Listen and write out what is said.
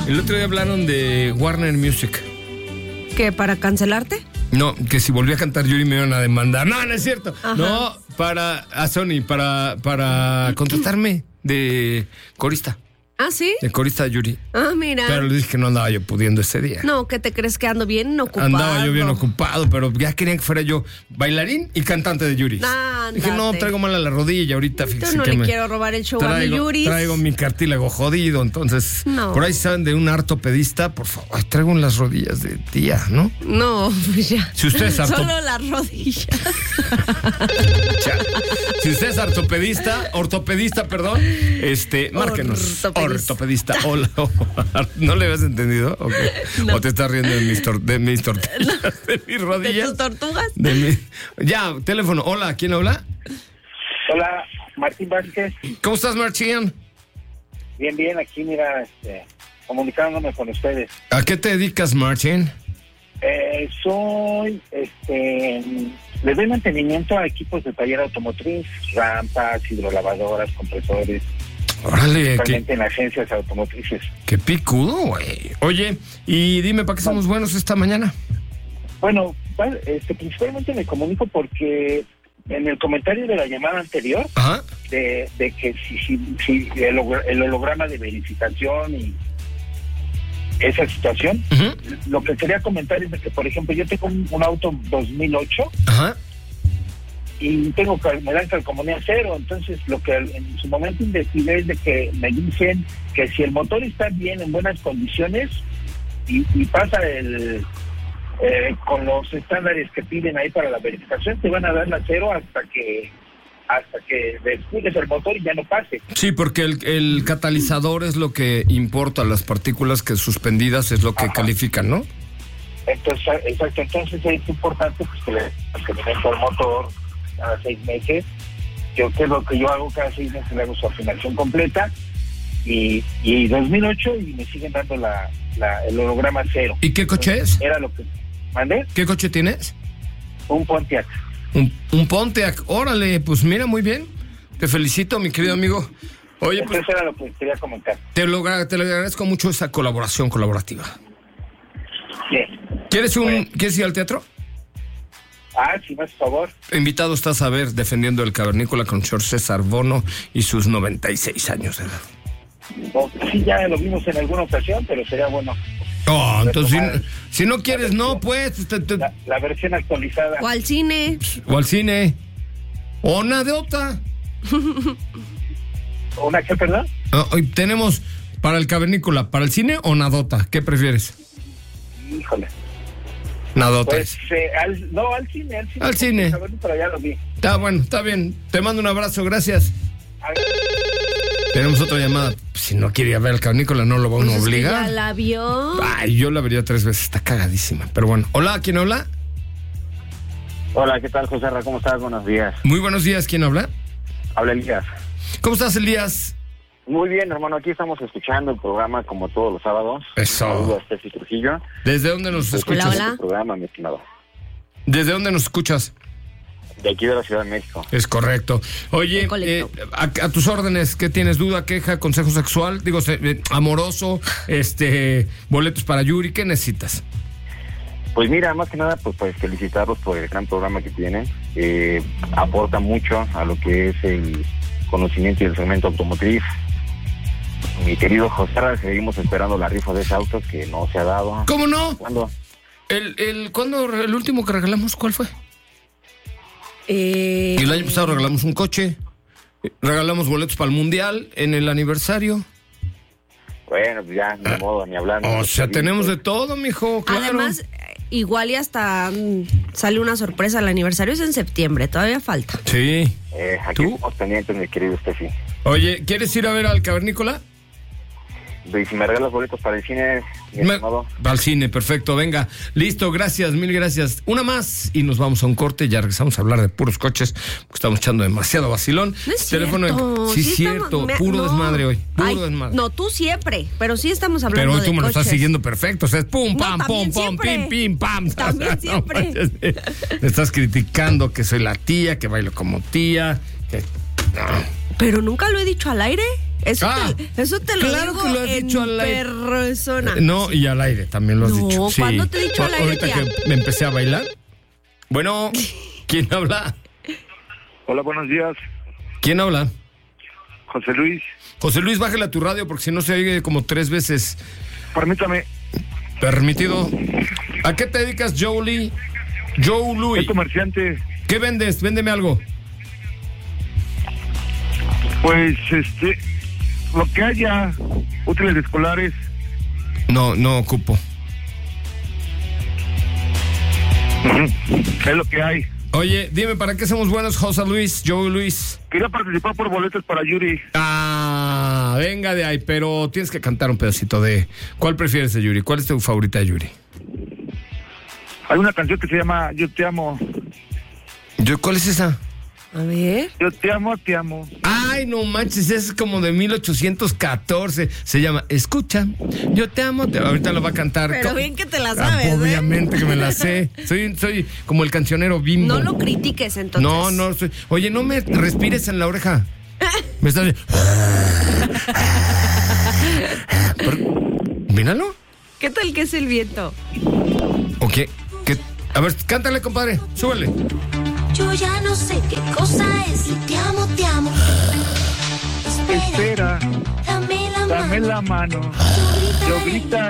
El otro día hablaron de Warner Music. ¿Qué, para cancelarte? No, que si volví a cantar Yuri me iban a demandar. No, no es cierto. Ajá. No, a Sony, para contratarme de corista. ¿Ah, sí? De corista Yuri. Ah, mira. Pero le dije que no andaba yo pudiendo ese día. No, ¿qué te crees que ando bien ocupado? Andaba yo bien ocupado, pero ya querían que fuera yo bailarín y cantante de Yuri. Dije, no, traigo mal a la rodilla ahorita. Yo no le quiero robar el show a mi Yuri. Traigo mi cartílago jodido, entonces. No. Por ahí saben de un ortopedista, por favor. Ay, traigo en las rodillas de tía, ¿no? No, pues ya. Si usted es solo las rodillas. Si usted es ortopedista, perdón, márquenos. Ortopedista. Hola. ¿No le habías entendido? Okay. No. ¿O te estás riendo de mis tortillas? No. ¿De mis rodillas? ¿De tus tortugas? Ya, teléfono. Hola, ¿quién habla? Hola, Martín Vázquez. ¿Cómo estás, Martín? Bien, aquí mira, comunicándome con ustedes. ¿A qué te dedicas, Martín? Soy, le doy mantenimiento a equipos de taller automotriz, rampas, hidrolavadoras, compresores. Órale, principalmente en agencias automotrices. Qué picudo, güey. Oye, y dime, ¿para qué somos buenos esta mañana? Bueno, principalmente me comunico porque en el comentario de la llamada anterior, ajá, de que si el holograma de verificación y esa situación, uh-huh, lo que quería comentar es de que, por ejemplo, yo tengo un auto 2008, ajá, y me dan calcomanía cero. Entonces lo que en su momento investigué es de que me dicen que si el motor está bien, en buenas condiciones, y pasa con los estándares que piden ahí para la verificación, te van a dar la cero hasta que descuides el motor y ya no pase. Sí, porque el catalizador es lo que importa, las partículas que suspendidas es lo que, ajá, califican, ¿no? Entonces, exacto, entonces es importante pues que le mantenimiento al motor cada 6 meses. ¿Qué es lo que yo hago? Cada 6 meses le hago su afinación completa, y 2008 y me siguen dando el holograma cero. ¿Y qué coche es? Era lo que mandé. ¿Qué coche tienes? Un Pontiac. Un Pontiac, órale, pues mira, muy bien. Te felicito, mi querido amigo. Oye, pues era lo que quería comentar. Te lo agradezco mucho esa colaboración colaborativa. Sí. ¿Quieres ir al teatro? Sí, por favor. Invitado estás a ver Defendiendo el Cavernícola con George César Bono y sus 96 años de edad. Sí, ya lo vimos en alguna ocasión, pero sería bueno. Entonces, si no quieres, no, pues. La versión actualizada. O al cine. O una de otra. ¿Una qué, perdón? Hoy tenemos para el Cavernícola, para el cine o nadota. ¿Qué prefieres? Híjole. Nadota. Pues, al cine. Al cine. Pero ya lo vi. Está bueno, está bien. Te mando un abrazo, gracias. Tenemos otra llamada. Si no quiere ir a ver al Cavernícola, no lo van a obligar. ¿Ya la vio? Ay, yo la vería 3 veces. Está cagadísima. Pero bueno. Hola, ¿quién habla? Hola, ¿qué tal, José Ra? ¿Cómo estás? Buenos días. Muy buenos días. ¿Quién habla? Habla Elías. ¿Cómo estás, Elías? Muy bien, hermano. Aquí estamos escuchando el programa como todos los sábados. Eso. Saludos a Steffi Trujillo. ¿Desde dónde nos escuchas? Hola. El programa, mi estimado. ¿Desde dónde nos escuchas? De aquí de la Ciudad de México. Es correcto. Oye, a tus órdenes, ¿qué tienes? ¿Duda, queja, consejo sexual? Digo, amoroso, boletos para Yuri, ¿qué necesitas? Pues mira, más que nada, pues felicitarlos por el gran programa que tienen. Aporta mucho a lo que es el conocimiento y el segmento automotriz. Mi querido José Ra, seguimos esperando la rifa de ese auto que no se ha dado. ¿Cómo no? ¿Cuándo? ¿El último que regalamos, cuál fue? El año pasado regalamos un coche, regalamos boletos para el Mundial en el aniversario. Bueno, pues ya, ni modo, ni hablando. O sea, tenemos de todo, mijo, claro. Además, igual y hasta sale una sorpresa. El aniversario es en septiembre, todavía falta. Sí. Aquí estamos pendientes, mi querido Steffi. Oye, ¿quieres ir a ver al Cavernícola? Y si me regalas boletos para el cine, al cine, perfecto, venga, listo, gracias, mil gracias. Una más y nos vamos a un corte, ya regresamos a hablar de puros coches, porque estamos echando demasiado vacilón. No es teléfono cierto. Sí, cierto, puro desmadre hoy, desmadre. No, tú siempre, pero sí estamos hablando de coches. Pero hoy tú me lo estás siguiendo perfecto, o sea, es pum, pam, pum, pum, pim, pim, pam. También siempre. Me estás criticando que soy la tía, que bailo como tía, que... Pero nunca lo he dicho al aire. Eso te lo claro digo que lo has dicho al aire. persona. No, y al aire también lo has dicho. Sí. ¿Cuándo te he dicho al aire, ahorita tía? que me empecé a bailar. Bueno, ¿quién habla? Hola, buenos días. ¿Quién habla? José Luis. José Luis, bájale a tu radio porque si no se oye como 3 veces. Permítame. Permitido. ¿A qué te dedicas, Joe Louis? Soy comerciante. ¿Qué vendes? Véndeme algo. Pues, lo que haya, útiles escolares. No ocupo. Es lo que hay. Oye, dime, ¿para qué somos buenos, José Luis, Joe Luis? Quería participar por boletos para Yuri. Ah, venga de ahí, pero tienes que cantar un pedacito de... ¿Cuál prefieres de Yuri? ¿Cuál es tu favorita de Yuri? Hay una canción que se llama Yo te amo. ¿Cuál es esa? A ver. Yo te amo, te amo. Ay, no manches, es como de 1814. Se llama Escucha, yo te amo. Ahorita lo va a cantar. Pero bien que te la sabes, Obviamente que me la sé. Soy como el cancionero Bimbo. No lo critiques, entonces. No. Oye, no me respires en la oreja. Me estás... Míralo. ¿Qué tal que es el viento? ¿O qué? A ver, cántale, compadre. Súbele. Yo ya no sé qué cosa es y te amo, te amo. Espera, dame la mano. Yo grita.